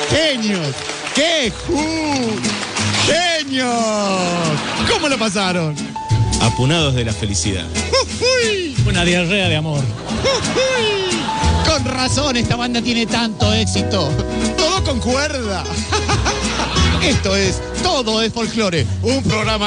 Genios. ¡Qué genios! ¿Cómo lo pasaron? Apunados de la felicidad. Una diarrea de amor. Con razón, esta banda tiene tanto éxito. Todo concuerda. Esto es Todo es Folclore, un programa